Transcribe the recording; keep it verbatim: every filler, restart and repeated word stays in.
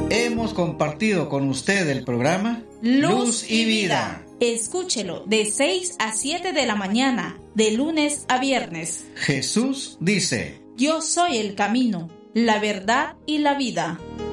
Hemos compartido con usted el programa Luz, Luz y Vida. Escúchelo de seis a siete de la mañana, de lunes a viernes. Jesús dice: Yo soy el camino, la verdad y la vida.